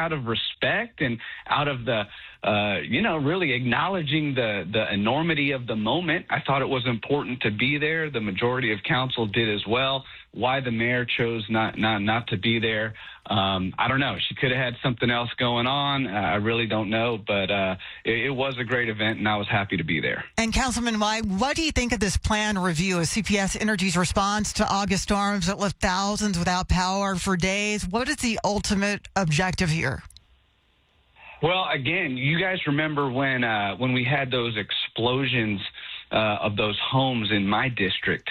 out of respect and out of the, really acknowledging the enormity of the moment, I thought it was important to be there. The majority of council did as well. Why the mayor chose not to be there, I don't know. She could have had something else going on. I really don't know, but it was a great event, and I was happy to be there. And Councilman White, what do you think of this plan review of CPS Energy's response to August storms that left thousands without power for days? What is the ultimate objective here? Well, again, you guys remember when we had those explosions of those homes in my district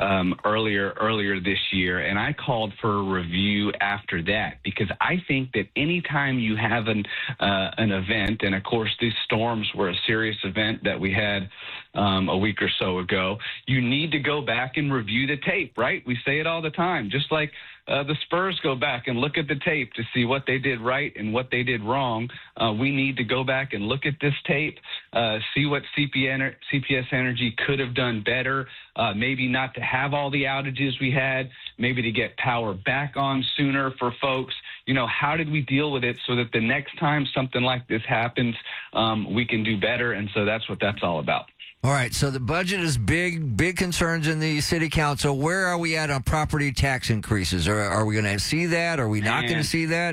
earlier this year, and I called for a review after that because I think that anytime you have an event, and of course these storms were a serious event that we had a week or so ago, you need to go back and review the tape, right? We say it all the time, just like the Spurs go back and look at the tape to see what they did right and what they did wrong. We need to go back and look at this tape, see what CPS Energy could have done better, maybe not to have all the outages we had, maybe to get power back on sooner for folks. How did we deal with it so that the next time something like this happens, we can do better? And so that's what that's all about. All right, so the budget is big concerns in the city council. Where are we at on property tax increases? Are we going to see that? Are we not going to see that?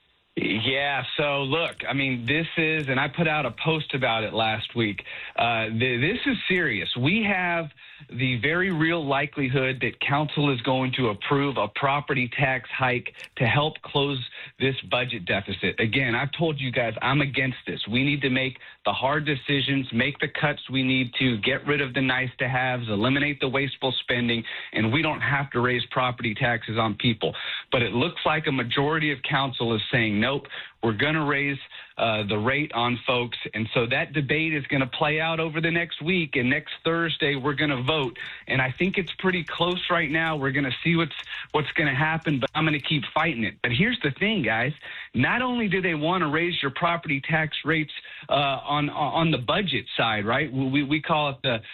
Yeah, so look, I mean, this is, and I put out a post about it last week, this is serious. We have the very real likelihood that council is going to approve a property tax hike to help close this budget deficit. Again, I've told you guys I'm against this. We need to make the hard decisions, make the cuts we need to, get rid of the nice-to-haves, eliminate the wasteful spending, and we don't have to raise property taxes on people. But it looks like a majority of council is saying, nope, we're going to raise the rate on folks. And so that debate is going to play out over the next week. And next Thursday, we're going to vote. And I think it's pretty close right now. We're going to see what's going to happen, but I'm going to keep fighting it. But here's the thing, guys. Not only do they want to raise your property tax rates on the budget side, right? We call it the,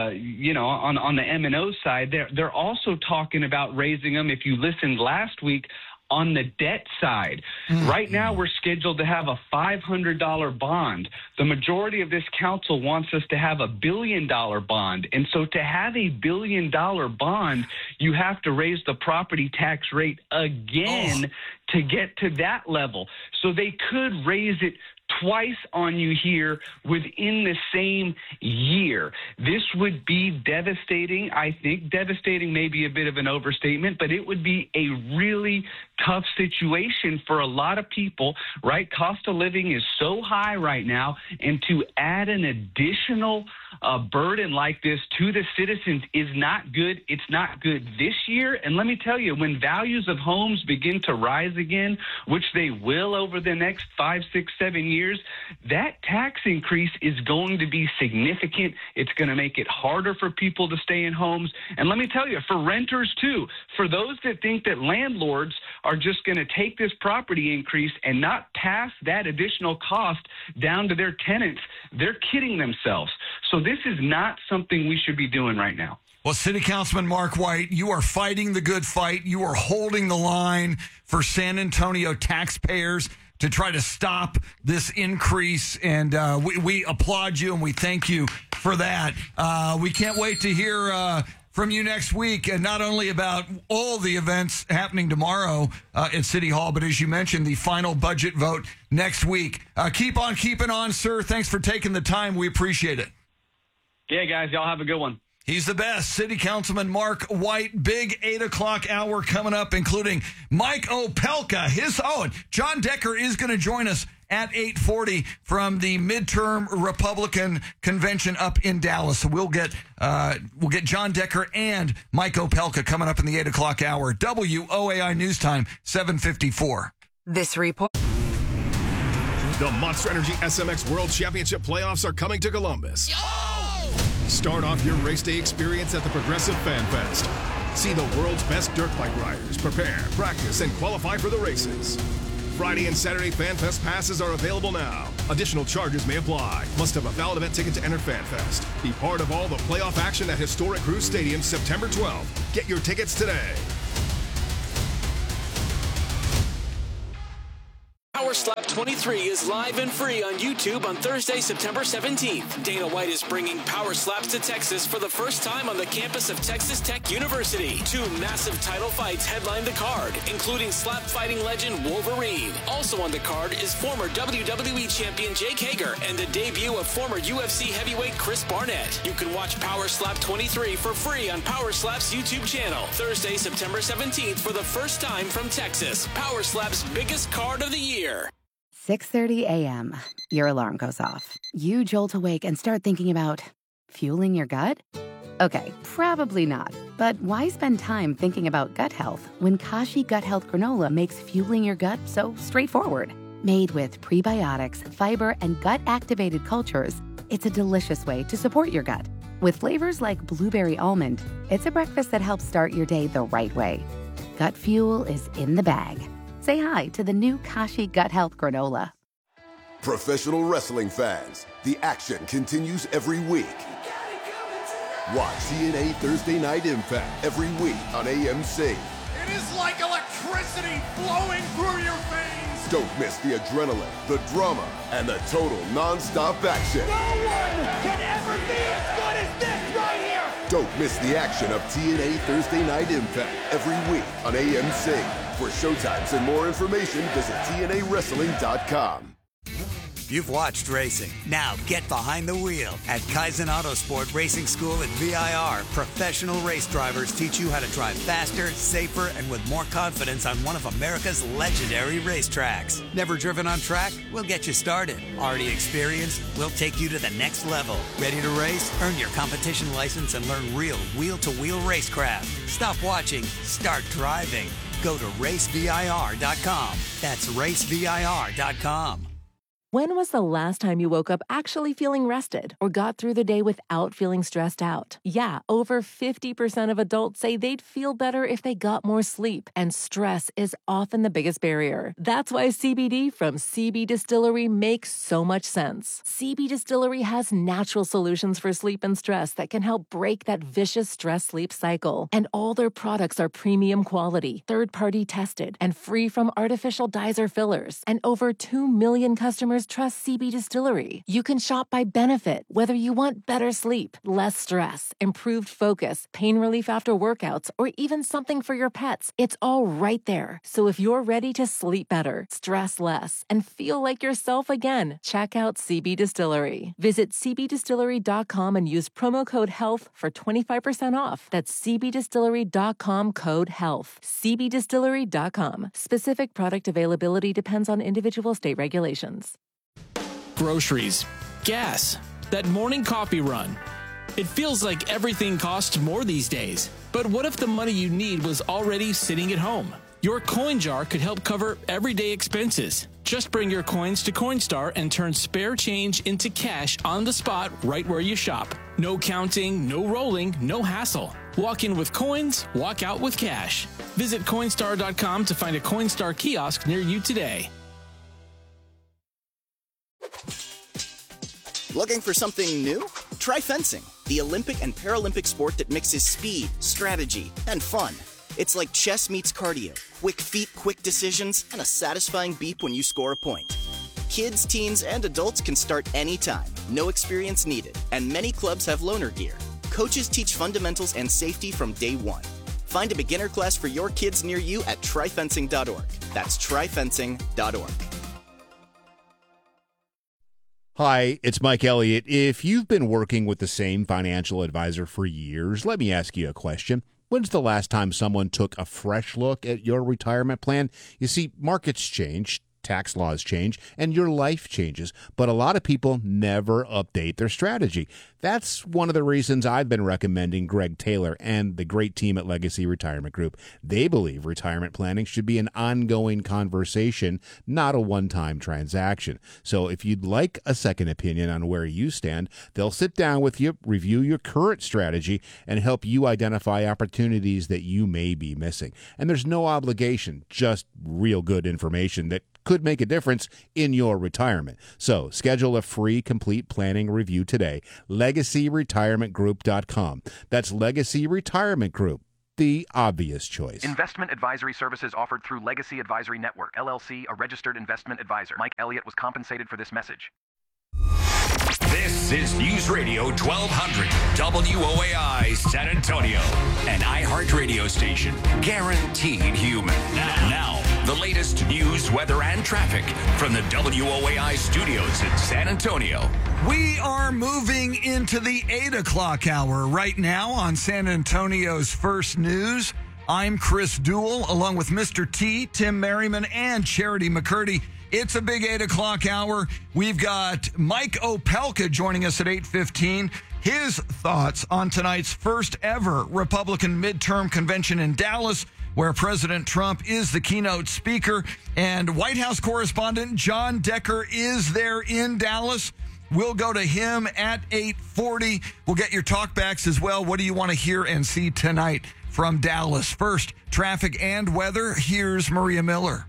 on the M&O side. They're also talking about raising them, if you listened last week, on the debt side. Right now, we're scheduled to have a $500 bond. The majority of this council wants us to have a $1 billion bond. And so to have a $1 billion bond, you have to raise the property tax rate again to get to that level. So they could raise it twice on you here within the same year. This would be devastating. I think devastating may be a bit of an overstatement, but it would be a really tough situation for a lot of people, right? Cost of living is so high right now, and to add an additional burden like this to the citizens is not good. It's not good this year. And let me tell you, when values of homes begin to rise again, which they will over the next 5, 6, 7 years, that tax increase is going to be significant. It's going to make it harder for people to stay in homes. And let me tell you, for renters too, for those that think that landlords are just going to take this property increase and not pass that additional cost down to their tenants, they're kidding themselves. So this is not something we should be doing right now. Well, City Councilman Mark White, you are fighting the good fight. You are holding the line for San Antonio taxpayers to try to stop this increase, and we applaud you and we thank you for that. We can't wait to hear from you next week, and not only about all the events happening tomorrow at City Hall, but as you mentioned, the final budget vote next week. Keep on keeping on, sir. Thanks for taking the time. We appreciate it. Yeah, guys, y'all have a good one. He's the best. City Councilman Mark White. Big 8 o'clock hour coming up, including Mike Opelka. And John Decker is going to join us at 8:40 from the midterm Republican convention up in Dallas. So we'll get John Decker and Mike Opelka coming up in the 8 o'clock hour. WOAI News Time, 7:54. This report. The Monster Energy SMX World Championship playoffs are coming to Columbus. Start off your race day experience at the Progressive Fan Fest. See the world's best dirt bike riders prepare, practice, and qualify for the races. Friday and Saturday Fan Fest passes are available now. Additional charges may apply. Must have a valid event ticket to enter Fan Fest. Be part of all the playoff action at historic Cruise Stadium September 12th. Get your tickets today. Our Slap 23 is live and free on YouTube on Thursday, September 17th. Dana White is bringing Power Slaps to Texas for the first time on the campus of Texas Tech University. 2 massive title fights headline the card, including slap fighting legend Wolverine. Also on the card is former WWE champion Jake Hager and the debut of former UFC heavyweight Chris Barnett. You can watch Power Slap 23 for free on Power Slap's YouTube channel. Thursday, September 17th for the first time from Texas. Power Slap's biggest card of the year. 6:30 a.m. Your alarm goes off. You jolt awake and start thinking about fueling your gut? Okay, probably not. But why spend time thinking about gut health when Kashi Gut Health Granola makes fueling your gut so straightforward? Made with prebiotics, fiber, and gut-activated cultures, it's a delicious way to support your gut. With flavors like blueberry almond, it's a breakfast that helps start your day the right way. Gut fuel is in the bag. Say hi to the new Kashi Gut Health Granola. Professional wrestling fans, the action continues every week. Watch TNA Thursday Night Impact every week on AMC. It is like electricity flowing through your veins. Don't miss the adrenaline, the drama, and the total non-stop action. No one can ever be as good as this right here. Don't miss the action of TNA Thursday Night Impact every week on AMC. For showtimes and more information, visit TNAWrestling.com. You've watched racing. Now get behind the wheel. At Kaizen Autosport Racing School at VIR, professional race drivers teach you how to drive faster, safer, and with more confidence on one of America's legendary racetracks. Never driven on track? We'll get you started. Already experienced? We'll take you to the next level. Ready to race? Earn your competition license and learn real wheel-to-wheel racecraft. Stop watching. Start driving. Go to racevir.com. That's racevir.com. When was the last time you woke up actually feeling rested or got through the day without feeling stressed out? Yeah, over 50% of adults say they'd feel better if they got more sleep, and stress is often the biggest barrier. That's why CBD from CB Distillery makes so much sense. CB Distillery has natural solutions for sleep and stress that can help break that vicious stress-sleep cycle. And all their products are premium quality, third-party tested, and free from artificial dyes or fillers. And over 2 million customers trust CB Distillery. You can shop by benefit, whether you want better sleep, less stress, improved focus, pain relief after workouts, or even something for your pets. It's all right there. So if you're ready to sleep better, stress less, and feel like yourself again, check out CB Distillery. Visit cbdistillery.com and use promo code HEALTH for 25% off. That's cbdistillery.com, code HEALTH. cbdistillery.com. Specific product availability depends on individual state regulations. Groceries, gas, that morning coffee run. It feels like everything costs more these days. But what if the money you need was already sitting at home? Your coin jar could help cover everyday expenses. Just bring your coins to Coinstar and turn spare change into cash on the spot right where you shop. No counting, no rolling, no hassle. Walk in with coins, walk out with cash. Visit Coinstar.com to find a Coinstar kiosk near you today. Looking for something new? Try fencing, the Olympic and Paralympic sport that mixes speed, strategy, and fun. It's like chess meets cardio, quick feet, quick decisions, and a satisfying beep when you score a point. Kids, teens, and adults can start anytime, no experience needed, and many clubs have loaner gear. Coaches teach fundamentals and safety from day one. Find a beginner class for your kids near you at tryfencing.org. That's tryfencing.org. Hi, it's Mike Elliott. If you've been working with the same financial advisor for years, let me ask you a question. When's the last time someone took a fresh look at your retirement plan? You see, markets change, tax laws change, and your life changes, but a lot of people never update their strategy. That's one of the reasons I've been recommending Greg Taylor and the great team at Legacy Retirement Group. They believe retirement planning should be an ongoing conversation, not a one-time transaction. So if you'd like a second opinion on where you stand, they'll sit down with you, review your current strategy, and help you identify opportunities that you may be missing. And there's no obligation, just real good information that could make a difference in your retirement. So schedule a free complete planning review today. LegacyRetirementGroup.com. That's Legacy Retirement Group. the obvious choice. Investment advisory services offered through Legacy Advisory Network, LLC, a registered investment advisor. Mike Elliott was compensated for this message. This is News Radio 1200 WOAI San Antonio, an iHeartRadio station guaranteed human. Now, the latest news, weather, and traffic from the WOAI studios in San Antonio. We are moving into the 8 o'clock hour right now on San Antonio's First News. I'm Chris Duell, along with Mr. T, Tim Merriman, and Charity McCurdy. It's a big 8 o'clock hour. We've got Mike Opelka joining us at 8:15. His thoughts on tonight's first ever Republican midterm convention in Dallas, where President Trump is the keynote speaker. And White House correspondent John Decker is there in Dallas. We'll go to him at 8:40. We'll get your talkbacks as well. What do you want to hear and see tonight from Dallas? First, traffic and weather. Here's Maria Miller.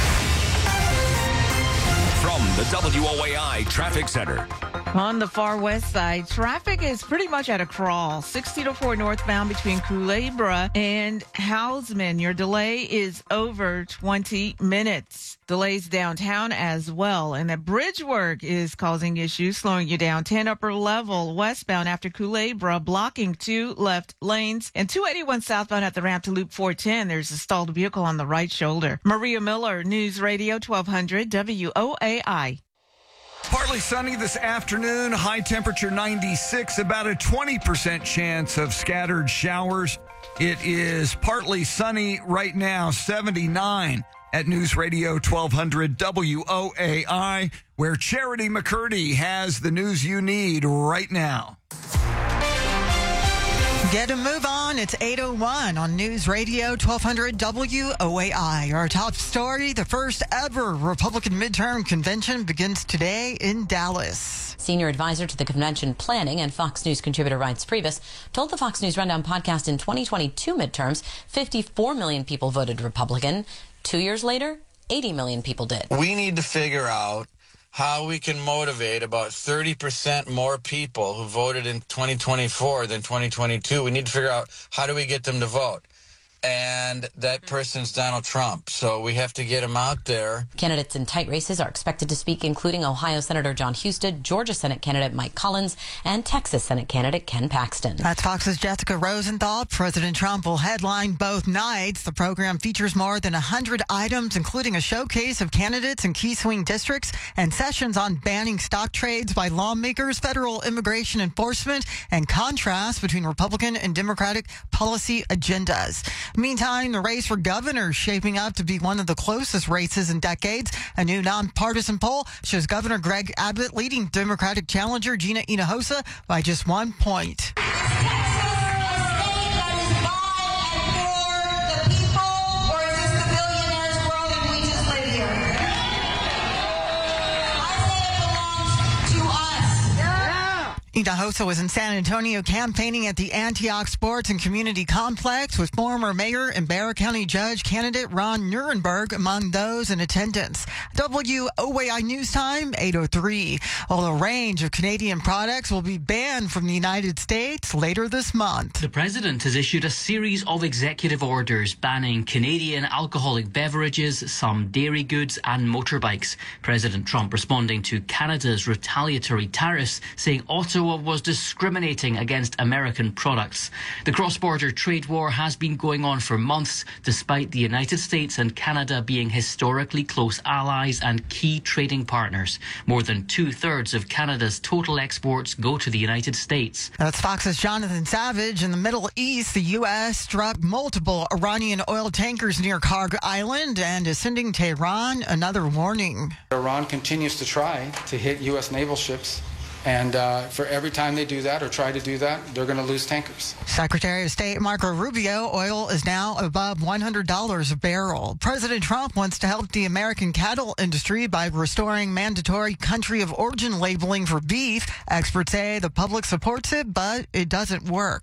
From the WOAI Traffic Center. On the far west side, traffic is pretty much at a crawl. 604 northbound between Culebra and Houseman. Your delay is over 20 minutes. Delays downtown as well. And the bridge work is causing issues, slowing you down. 10 upper level westbound after Culebra, blocking 2 left lanes. And 281 southbound at the ramp to Loop 410. There's a stalled vehicle on the right shoulder. Maria Miller, News Radio 1200 WOAI. Partly sunny this afternoon, high temperature 96, about a 20% chance of scattered showers. It is partly sunny right now, 79 at News Radio 1200 WOAI, where Charity McCurdy has the news you need right now. Get a move on. It's 8:01 on News Radio 1200 WOAI. Our top story, the first ever Republican midterm convention begins today in Dallas. Senior advisor to the convention planning and Fox News contributor Reince Priebus told the Fox News Rundown podcast in 2022 midterms, 54 million people voted Republican. 2 years later, 80 million people did. We need to figure out how we can motivate about 30% more people who voted in 2024 than 2022. We need to figure out how do we get them to vote. And that person's Donald Trump. So we have to get him out there. Candidates in tight races are expected to speak, including Ohio Senator John Husted, Georgia Senate candidate Mike Collins, and Texas Senate candidate Ken Paxton. That's Fox's Jessica Rosenthal. President Trump will headline both nights. The program features more than 100 items, including a showcase of candidates in key swing districts and sessions on banning stock trades by lawmakers, federal immigration enforcement, and contrast between Republican and Democratic policy agendas. Meantime, the race for governor is shaping up to be one of the closest races in decades. A new nonpartisan poll shows Governor Greg Abbott leading Democratic challenger Gina Hinojosa by just 1 point. Hinojosa was in San Antonio campaigning at the Antioch Sports and Community Complex with former mayor and Bexar County Judge candidate Ron Nuremberg among those in attendance. WOAI News Time, 8:03. Well, a range of Canadian products will be banned from the United States later this month. The president has issued a series of executive orders banning Canadian alcoholic beverages, some dairy goods and motorbikes. President Trump responding to Canada's retaliatory tariffs, saying Ottawa was discriminating against American products. The cross-border trade war has been going on for months, despite the United States and Canada being historically close allies and key trading partners. More than 2/3 of Canada's total exports go to the United States. That's Fox's Jonathan Savage. In the Middle East, the U.S. struck multiple Iranian oil tankers near Karg Island and is sending Tehran another warning. Iran continues to try to hit U.S. naval ships. And for every time they do that or try to do that, they're going to lose tankers. Secretary of State Marco Rubio, oil is now above $100 a barrel. President Trump wants to help the American cattle industry by restoring mandatory country of origin labeling for beef. Experts say the public supports it, but it doesn't work.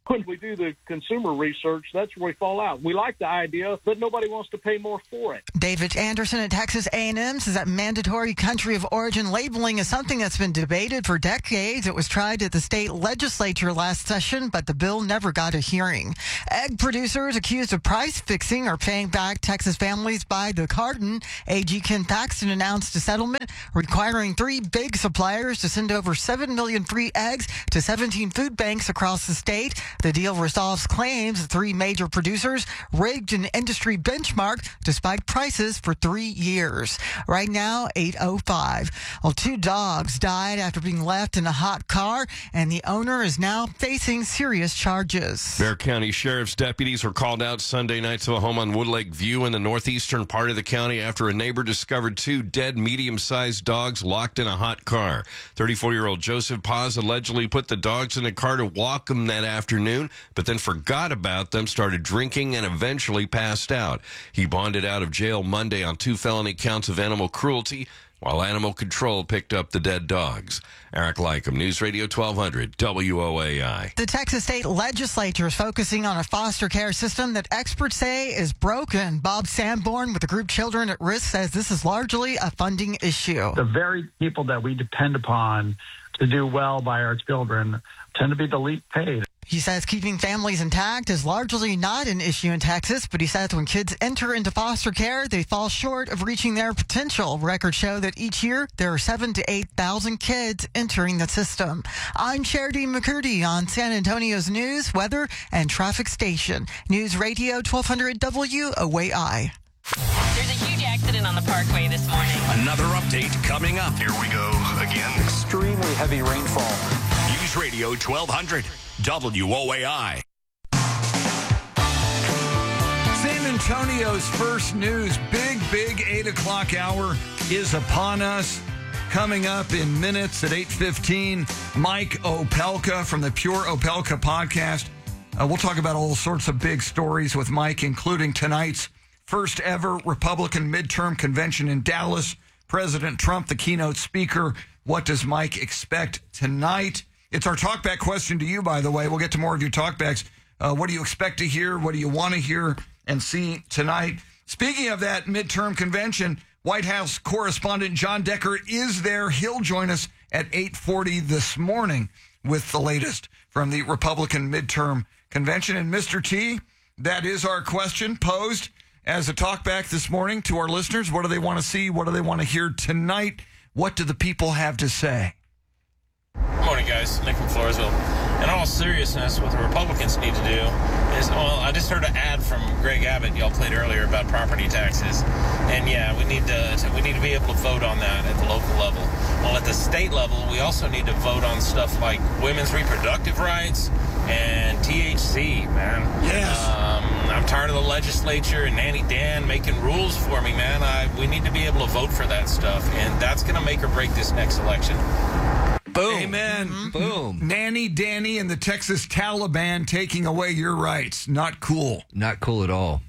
When we do the consumer research, that's where we fall out. We like the idea, but nobody wants to pay more for it. David Anderson at Texas A&M says that mandatory country of origin labeling is something that's been debated for decades. It was tried at the state legislature last session, but the bill never got a hearing. Egg producers accused of price fixing are paying back Texas families by the carton. AG Ken Paxton announced a settlement requiring 3 big suppliers to send over 7 million free eggs to 17 food banks across the state. The deal resolves claims that 3 major producers rigged an industry benchmark to spike prices for 3 years. Right now, 8:05. Well, 2 dogs died after being left in a hot car, and the owner is now facing serious charges. Bexar County Sheriff's deputies were called out Sunday night to a home on Woodlake View in the northeastern part of the county after a neighbor discovered 2 dead medium-sized dogs locked in a hot car. 34-year-old Joseph Paz allegedly put the dogs in a car to walk them that afternoon, but then forgot about them, started drinking, and eventually passed out. He bonded out of jail Monday on 2 felony counts of animal cruelty, while Animal Control picked up the dead dogs. Eric Lycum, News Radio 1200, WOAI. The Texas state legislature is focusing on a foster care system that experts say is broken. Bob Sanborn with the group Children at Risk says this is largely a funding issue. The very people that we depend upon to do well by our children tend to be the least paid. He says keeping families intact is largely not an issue in Texas, but he says when kids enter into foster care, they fall short of reaching their potential. Records show that each year there are 7,000 to 8,000 kids entering the system. I'm Charity McCurdy on San Antonio's news, weather, and traffic station. News Radio 1200 WOAI. There's a huge accident on the Parkway this morning. Another update coming up. Here we go again. Extremely heavy rainfall. News Radio 1200. WOAI. San Antonio's first news, big 8 o'clock hour is upon us. Coming up in minutes at 8:15, Mike Opelka from the Pure Opelka podcast. We'll talk about all sorts of big stories with Mike, including tonight's first ever Republican midterm convention in Dallas. President Trump, the keynote speaker. What does Mike expect tonight? It's our talkback question to you, by the way. We'll get to more of your talkbacks. What do you expect to hear? What do you want to hear and see tonight? Speaking of that midterm convention, White House correspondent John Decker is there. He'll join us at 8:40 this morning with the latest from the Republican midterm convention. And Mr. T, that is our question posed as a talkback this morning to our listeners. What do they want to see? What do they want to hear tonight? What do the people have to say? Good morning, guys. Nick from Floresville. In all seriousness, what the Republicans need to do is, well, I just heard an ad from Greg Abbott y'all played earlier about property taxes, and yeah, we need to be able to vote on that at the local level. Well, at the state level, we also need to vote on stuff like women's reproductive rights and THC, man. Yes. I'm tired of the legislature and Nanny Dan making rules for me, man. We need to be able to vote for that stuff, and that's going to make or break this next election. Boom. Amen. Boom. Nanny Danny and the Texas Taliban taking away your rights. Not cool. Not cool at all.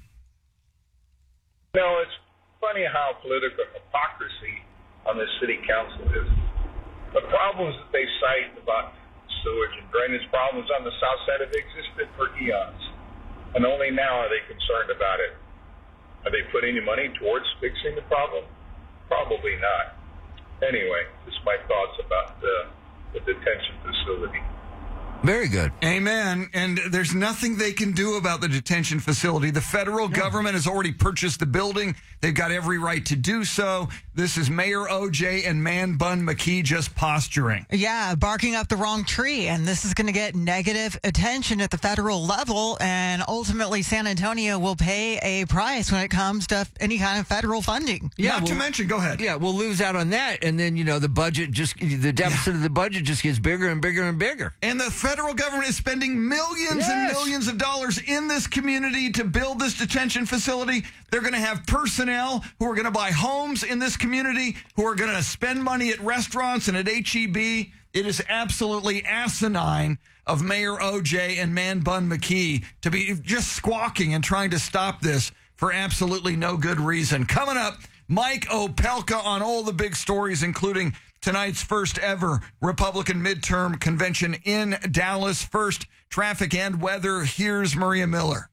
You know, it's funny how political hypocrisy on this city council is. The problems that they cite about sewage and drainage problems on the south side have existed for eons. And only now are they concerned about it. Are they putting any money towards fixing the problem? Probably not. Anyway, just my thoughts about the detention facility. Very good. Amen. And there's nothing they can do about the detention facility. The federal government has already purchased the building. They've got every right to do so. This is Mayor OJ and Man Bun McKee just posturing. Yeah, barking up the wrong tree. And this is going to get negative attention at the federal level. And ultimately, San Antonio will pay a price when it comes to any kind of federal funding. Yeah, Not to mention, go ahead. Yeah, we'll lose out on that. And then, the budget the deficit of the budget just gets bigger and bigger and bigger. And the federal government is spending millions and millions of dollars in this community to build this detention facility. They're going to have personnel who are going to buy homes in this community, who are going to spend money at restaurants and at H-E-B. It is absolutely asinine of Mayor OJ and Man Bun McKee to be just squawking and trying to stop this for absolutely no good reason. Coming up, Mike Opelka on all the big stories, including tonight's first ever Republican midterm convention in Dallas. First, traffic and weather. Here's Maria Miller.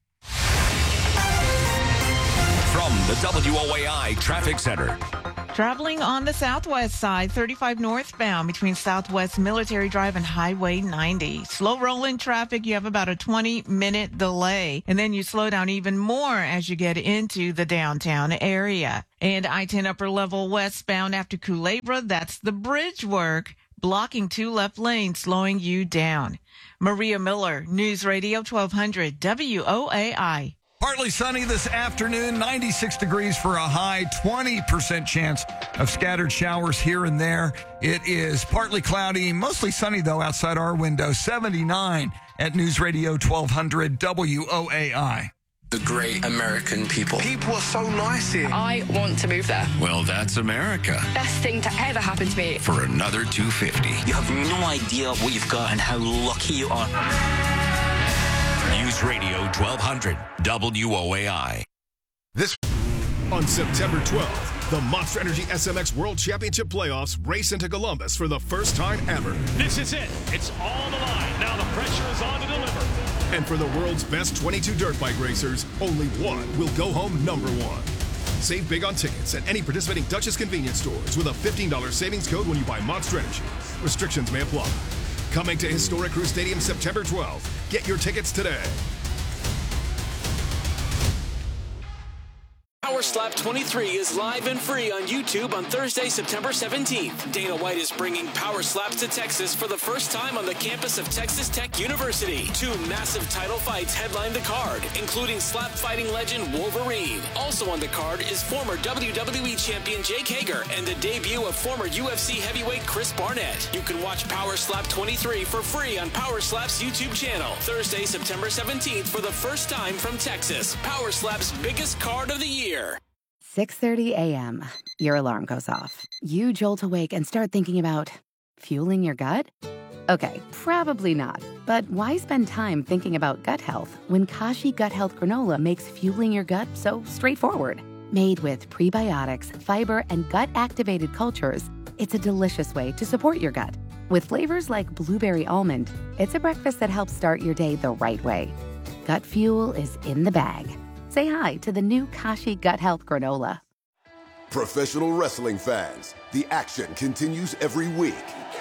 From the WOAI Traffic Center. Traveling on the southwest side, 35 northbound between Southwest Military Drive and Highway 90. Slow rolling traffic. You have about a 20-minute delay. And then you slow down even more as you get into the downtown area. And I-10 upper level westbound after Culebra, that's the bridge work, blocking 2 left lanes, slowing you down. Maria Miller, News Radio 1200 WOAI. Partly sunny this afternoon, 96 degrees for a high, 20% chance of scattered showers here and there. It is partly cloudy, mostly sunny, though, outside our window, 79 at News Radio 1200 WOAI. The great American people. People are so nice here. I want to move there. Well, that's America. Best thing to ever happen to me. For another 250. You have no idea what you've got and how lucky you are. News Radio 1200 WOAI. This on September 12th, the Monster Energy SMX World Championship Playoffs race into Columbus for the first time ever. This is it. It's all the line. Now the pressure is on to deliver. And for the world's best 22 dirt bike racers, only one will go home number one. Save big on tickets at any participating Dutchess convenience stores with a $15 savings code when you buy Monster Energy. Restrictions may apply. Coming to Historic Crew Stadium September 12th. Get your tickets today. Power Slap 23 is live and free on YouTube on Thursday, September 17th. Dana White is bringing Power Slaps to Texas for the first time on the campus of Texas Tech University. 2 massive title fights headline the card, including slap fighting legend Wolverine. Also on the card is former WWE champion Jake Hager and the debut of former UFC heavyweight Chris Barnett. You can watch Power Slap 23 for free on Power Slap's YouTube channel. Thursday, September 17th for the first time from Texas. Power Slap's biggest card of the year. 6:30 a.m. Your alarm goes off. You jolt awake and start thinking about fueling your gut? Okay, probably not. But why spend time thinking about gut health when Kashi Gut Health Granola makes fueling your gut so straightforward? Made with prebiotics, fiber, and gut-activated cultures, it's a delicious way to support your gut. With flavors like blueberry almond, it's a breakfast that helps start your day the right way. Gut fuel is in the bag. Say hi to the new Kashi Gut Health Granola. Professional wrestling fans, the action continues every week.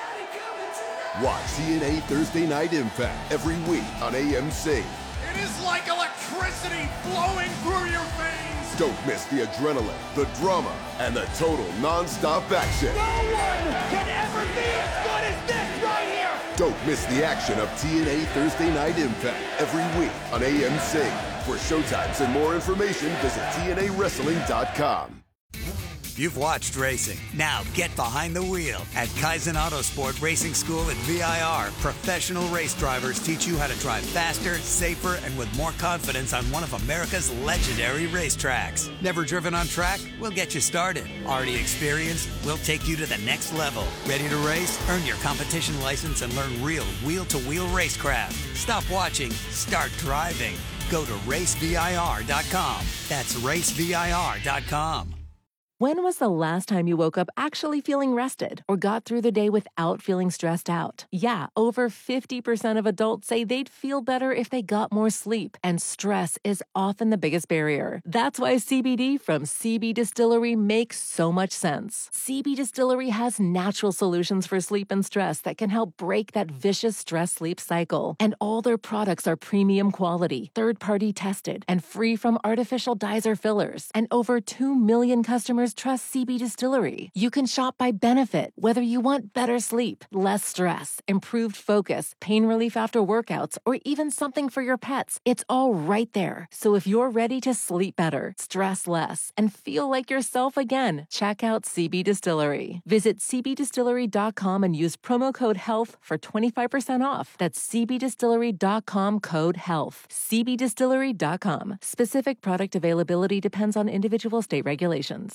Watch TNA Thursday Night Impact every week on AMC. It is like electricity flowing through your veins. Don't miss the adrenaline, the drama, and the total non-stop action. No one can ever be as good as this right here. Don't miss the action of TNA Thursday Night Impact every week on AMC. For showtimes and more information, visit TNAWrestling.com. You've watched racing. Now get behind the wheel. At Kaizen Autosport Racing School at VIR, professional race drivers teach you how to drive faster, safer, and with more confidence on one of America's legendary racetracks. Never driven on track? We'll get you started. Already experienced? We'll take you to the next level. Ready to race? Earn your competition license and learn real wheel-to-wheel racecraft. Stop watching. Start driving. Go to racevir.com. That's racevir.com. When was the last time you woke up actually feeling rested or got through the day without feeling stressed out? Yeah, over 50% of adults say they'd feel better if they got more sleep, and stress is often the biggest barrier. That's why CBD from CB Distillery makes so much sense. CB Distillery has natural solutions for sleep and stress that can help break that vicious stress-sleep cycle. And all their products are premium quality, third-party tested, and free from artificial dyes or fillers. And over 2 million customers trust CB Distillery. You can shop by benefit, whether you want better sleep, less stress, improved focus, pain relief after workouts, or even something for your pets. It's all right there. So if you're ready to sleep better, stress less, and feel like yourself again, check out CB Distillery. Visit cbdistillery.com and use promo code HEALTH for 25% off. That's cbdistillery.com code HEALTH. cbdistillery.com. Specific product availability depends on individual state regulations.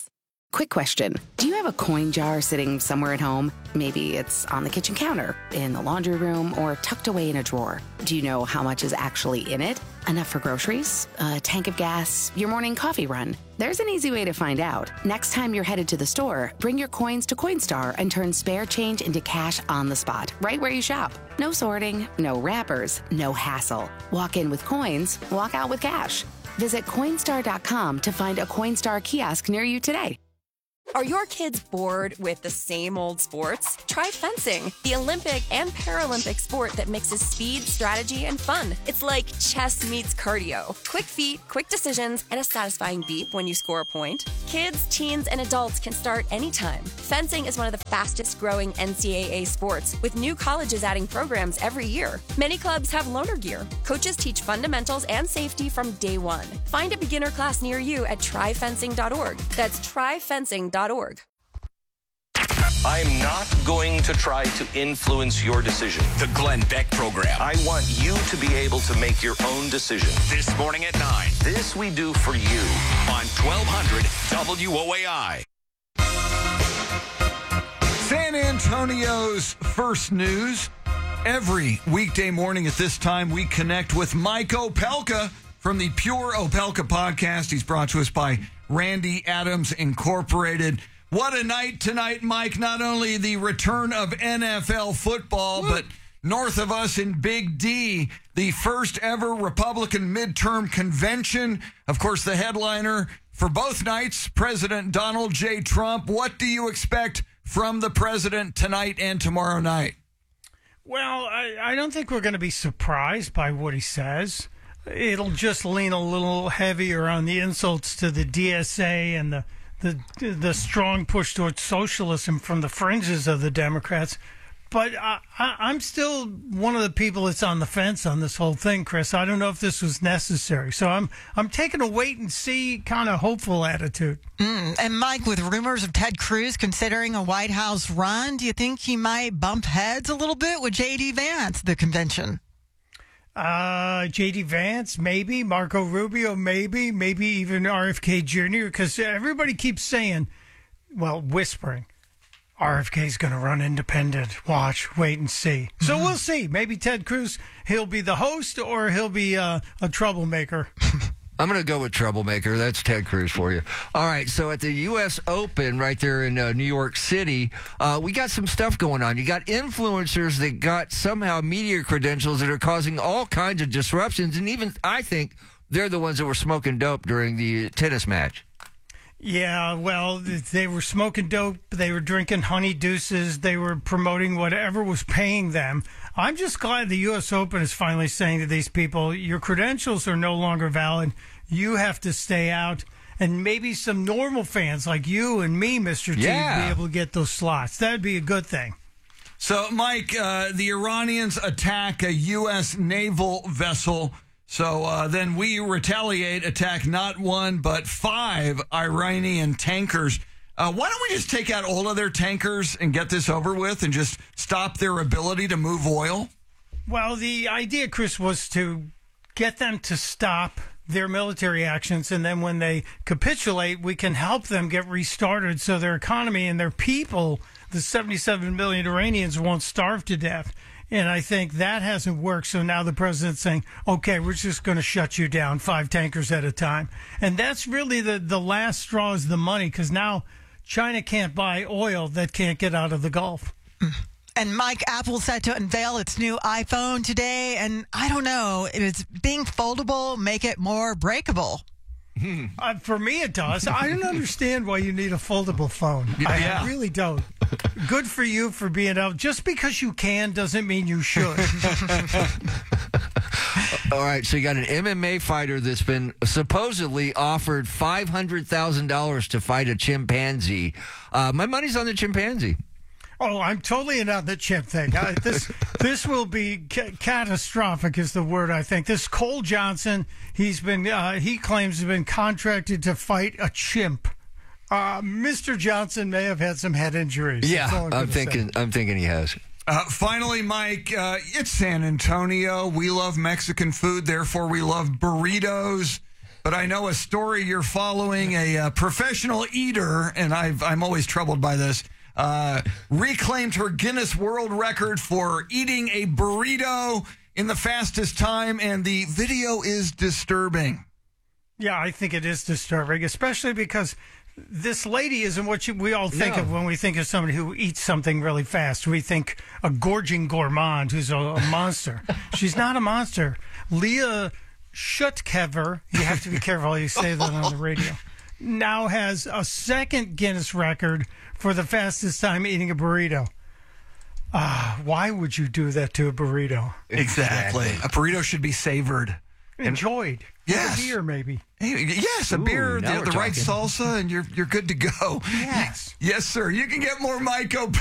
Quick question. Do you have a coin jar sitting somewhere at home? Maybe it's on the kitchen counter, in the laundry room, or tucked away in a drawer. Do you know how much is actually in it? Enough for groceries? A tank of gas? Your morning coffee run? There's an easy way to find out. Next time you're headed to the store, bring your coins to Coinstar and turn spare change into cash on the spot, right where you shop. No sorting, no wrappers, no hassle. Walk in with coins, walk out with cash. Visit Coinstar.com to find a Coinstar kiosk near you today. Are your kids bored with the same old sports? Try fencing, the Olympic and Paralympic sport that mixes speed, strategy, and fun. It's like chess meets cardio. Quick feet, quick decisions, and a satisfying beep when you score a point. Kids, teens, and adults can start anytime. Fencing is one of the fastest growing NCAA sports, with new colleges adding programs every year. Many clubs have loaner gear. Coaches teach fundamentals and safety from day one. Find a beginner class near you at tryfencing.org. That's tryfencing.org. I'm not going to try to influence your decision. The Glenn Beck Program. I want you to be able to make your own decision. This morning at 9. This we do for you. On 1200 WOAI. San Antonio's first news. Every weekday morning at this time, we connect with Mike Opelka from the Pure Opelka podcast. He's brought to us by Randy Adams Incorporated. What a night tonight, Mike. Not only the return of NFL football, but north of us in Big D, the first ever Republican midterm convention. Of course, the headliner for both nights, President Donald J. Trump. What do you expect from the president tonight and tomorrow night? Well, I don't think we're going to be surprised by what he says. It'll just lean a little heavier on the insults to the DSA and the strong push towards socialism from the fringes of the Democrats. But I'm still one of the people that's on the fence on this whole thing, Chris. I don't know if this was necessary. So I'm taking a wait and see kind of hopeful attitude. And Mike, with rumors of Ted Cruz considering a White House run, do you think he might bump heads a little bit with J.D. Vance at the convention? J.D. Vance, maybe. Marco Rubio, maybe even RFK Jr., because everybody keeps saying, well, whispering, RFK's going to run independent. Watch, wait and see. So we'll see. Maybe Ted Cruz, he'll be the host or he'll be a troublemaker. I'm going to go with troublemaker. That's Ted Cruz for you. All right, so at the U.S. Open right there in New York City, we got some stuff going on. You got influencers that got somehow media credentials that are causing all kinds of disruptions, and even I think they're the ones that were smoking dope during the tennis match. Yeah, well, they were smoking dope. They were drinking honey deuces. They were promoting whatever was paying them. I'm just glad the U.S. Open is finally saying to these people, your credentials are no longer valid. You have to stay out. And maybe some normal fans like you and me, Mr. T, be able to get those slots. That would be a good thing. So, Mike, the Iranians attack a U.S. naval vessel. So then we retaliate, attack not one, but 5 Iranian tankers. Why don't we just take out all of their tankers and get this over with and just stop their ability to move oil? Well, the idea, Chris, was to get them to stop their military actions, and then when they capitulate, we can help them get restarted so their economy and their people, the 77 million Iranians, won't starve to death. And I think that hasn't worked. So now the president's saying, okay, we're just going to shut you down 5 tankers at a time. And that's really the last straw is the money, because now China can't buy oil that can't get out of the Gulf. And Mike, Apple set to unveil its new iPhone today. And I don't know, is being foldable make it more breakable? For me, it does. I don't understand why you need a foldable phone. Yeah. I really don't. Good for you for being out. Just because you can doesn't mean you should. All right, so you got an MMA fighter that's been supposedly offered $500,000 to fight a chimpanzee. My money's on the chimpanzee. Oh, I'm totally in on the chimp thing. This will be catastrophic is the word, I think. This Cole Johnson, he claims has been contracted to fight a chimp. Mr. Johnson may have had some head injuries. Yeah, I'm thinking he has. Finally, Mike, it's San Antonio. We love Mexican food, therefore we love burritos. But I know a story you're following, a professional eater, and I'm always troubled by this, reclaimed her Guinness World Record for eating a burrito in the fastest time, and the video is disturbing. Yeah, I think it is disturbing, especially because this lady isn't what we all think of when we think of somebody who eats something really fast. We think a gorging gourmand who's a monster. She's not a monster. Leah Schutkever, you have to be careful how you say that on the radio, now has a second Guinness record for the fastest time eating a burrito. Why would you do that to a burrito? Exactly. A burrito should be savored. Enjoyed. Yes. A beer, maybe. Yes, a beer, the right salsa, and you're good to go. Yes. Yes, sir. You can get more Mike O'Para.